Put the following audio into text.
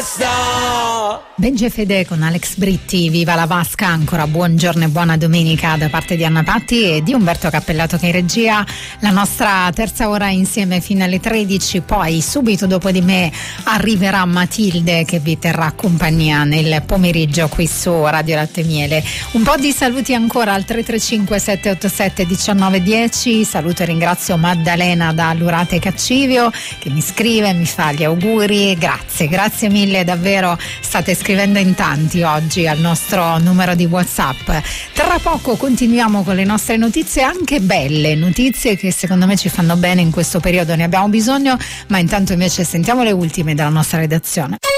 Benji e Fede con Alex Britti, viva la Vasca, ancora buongiorno e buona domenica da parte di Anna Patti e di Umberto Cappellato che in regia. La nostra terza ora insieme fino alle 13, poi subito dopo di me arriverà Matilde che vi terrà compagnia nel pomeriggio qui su Radio Latte Miele. Un po' di saluti ancora al 335 787 1910, saluto e ringrazio Maddalena da Lurate Caccivio che mi scrive, mi fa gli auguri, grazie mille davvero, state scrivendo in tanti oggi al nostro numero di WhatsApp. Tra poco continuiamo con le nostre notizie, anche belle notizie che secondo me ci fanno bene in questo periodo, ne abbiamo bisogno, ma intanto invece sentiamo le ultime dalla nostra redazione.